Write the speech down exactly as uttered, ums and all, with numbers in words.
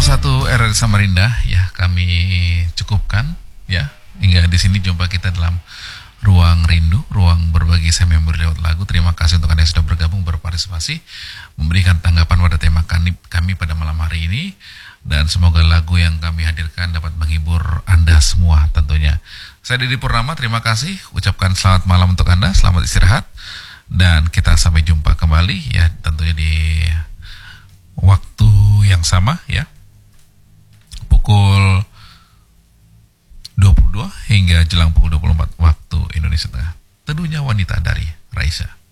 satu R R Samarinda ya, kami cukupkan ya hingga di sini jumpa kita dalam ruang rindu, ruang berbagi saya memori lewat lagu. Terima kasih untuk Anda yang sudah bergabung, berpartisipasi, memberikan tanggapan pada tema kami, kami pada malam hari ini, dan semoga lagu yang kami hadirkan dapat menghibur Anda semua tentunya. Saya Didi Purnama, terima kasih, ucapkan selamat malam untuk Anda, selamat istirahat, dan kita sampai jumpa kembali ya tentunya di waktu yang sama ya, pukul dua puluh dua hingga jelang pukul dua puluh empat waktu Indonesia Tengah. Teduhnya Wanita dari Raisa.